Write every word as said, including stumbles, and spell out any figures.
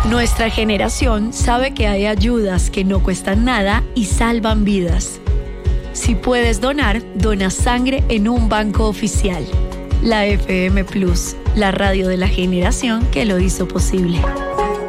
Nuestra generación sabe que hay ayudas que no cuestan nada y salvan vidas. Si puedes donar, dona sangre en un banco oficial. La F M Plus, la radio de la generación que lo hizo posible.